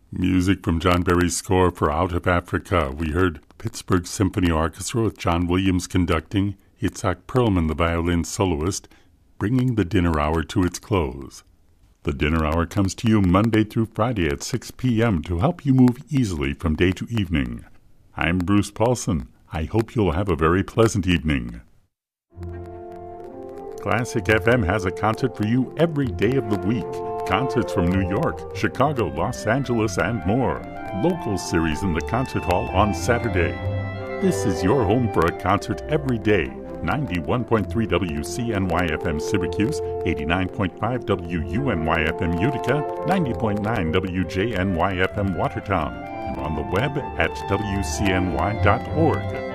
Music from John Barry's score for Out of Africa. We heard Pittsburgh Symphony Orchestra with John Williams conducting, Itzhak Perlman, the violin soloist, bringing the dinner hour to its close. The dinner hour comes to you Monday through Friday at 6 p.m. to help you move easily from day to evening. I'm Bruce Paulson. I hope you'll have a very pleasant evening. Classic FM has a concert for you every day of the week. Concerts from New York, Chicago, Los Angeles, and more. Local series in the concert hall on Saturday. This is your home for a concert every day. 91.3 WCNY-FM Syracuse, 89.5 WUNY-FM Utica, 90.9 WJNY-FM Watertown, and on the web at WCNY.org.